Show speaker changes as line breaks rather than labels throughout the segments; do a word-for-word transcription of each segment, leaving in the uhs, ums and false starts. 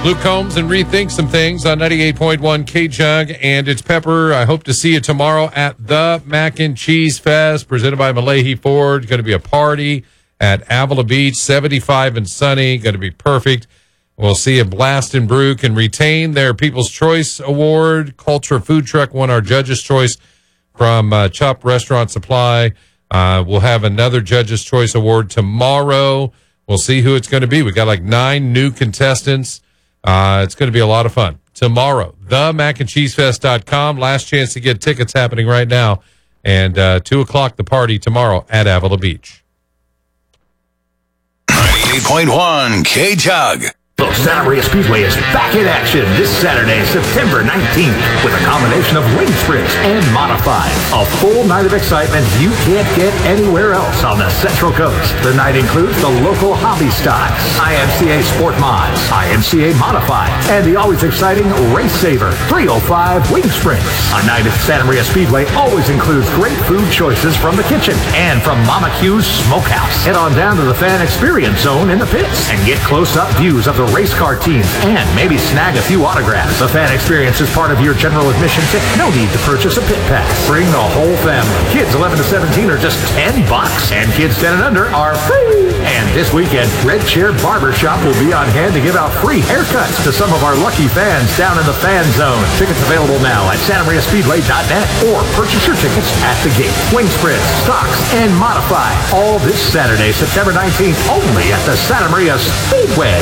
Luke Combs and Rethink Some Things on ninety-eight point one K-Jug, and it's Pepper. I hope to see you tomorrow at the Mac and Cheese Fest, presented by Malahi Ford. Going to be a party at Avila Beach, seventy-five and sunny. Going to be perfect. We'll see if Blast and Brew can retain their People's Choice Award. Culture Food Truck won our Judge's Choice from uh, Chop Restaurant Supply. Uh, we'll have another Judge's Choice Award tomorrow. We'll see who it's going to be. We got like nine new contestants. Uh, it's going to be a lot of fun. Tomorrow, the mac and cheese fest dot com. Last chance to get tickets happening right now. And uh, two o'clock, the party tomorrow at Avila Beach.
ninety-eight point one K-Jug.
The Santa Maria Speedway is back in action this Saturday, September nineteenth, with a combination of wing sprints and modified. A full night of excitement you can't get anywhere else on the Central Coast. The night includes the local hobby stocks, I M C A Sport Mods, I M C A Modified, and the always exciting Race Saver three oh five Wing Sprints. A night at Santa Maria Speedway always includes great food choices from the kitchen and from Mama Q's Smokehouse. Head on down to the Fan Experience Zone in the pits and get close-up views of the race car teams and maybe snag a few autographs. The Fan Experience is part of your general admission ticket. No need to purchase a pit pass. Bring the whole family. Kids eleven to seventeen are just ten bucks, and kids ten and under are free. And this weekend, Red Chair Barbershop will be on hand to give out free haircuts to some of our lucky fans down in the Fan Zone. Tickets available now at santa maria speedway dot net or purchase your tickets at the gate. Wing sprints, stocks, and modified. All this Saturday, September nineteenth, only at the Santa Maria Speedway.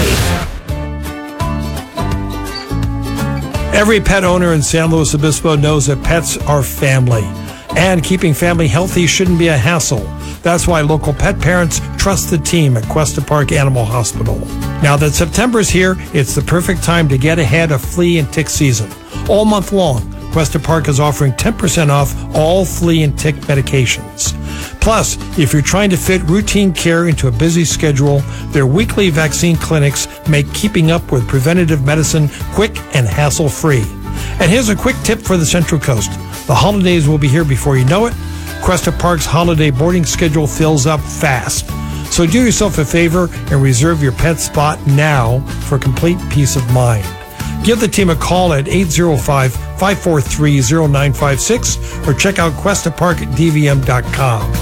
Every pet owner in San Luis Obispo knows that pets are family, and keeping family healthy shouldn't be a hassle. That's why local pet parents trust the team at Cuesta Park Animal Hospital. Now that September's here, it's the perfect time to get ahead of flea and tick season. All month long, Cuesta Park is offering ten percent off all flea and tick medications. Plus, if you're trying to fit routine care into a busy schedule, their weekly vaccine clinics make keeping up with preventative medicine quick and hassle-free. And here's a quick tip for the Central Coast. The holidays will be here before you know it. Cuesta Park's holiday boarding schedule fills up fast. So do yourself a favor and reserve your pet spot now for complete peace of mind. Give the team a call at eight oh five, five four three, oh nine five six or check out cuesta park d v m dot com.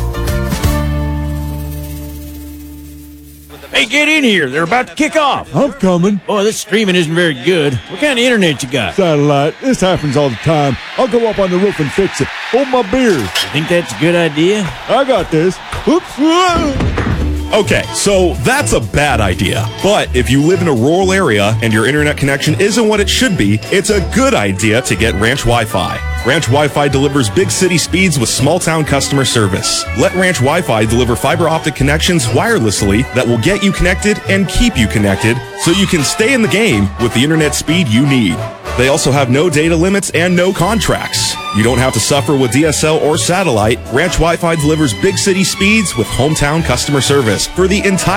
Hey, get in here. They're about to kick off.
I'm coming.
Boy, this streaming isn't very good. What kind of internet you got?
Satellite. This happens all the time. I'll go up on the roof and fix it. Hold my beer.
You think that's a good idea?
I got this. Oops.
Okay, so that's a bad idea. But if you live in a rural area and your internet connection isn't what it should be, it's a good idea to get Ranch Wi-Fi. Ranch Wi-Fi delivers big city speeds with small town customer service. Let Ranch Wi-Fi deliver fiber optic connections wirelessly that will get you connected and keep you connected so you can stay in the game with the internet speed you need. They also have no data limits and no contracts. You don't have to suffer with D S L or satellite. Ranch Wi-Fi delivers big city speeds with hometown customer service for the entire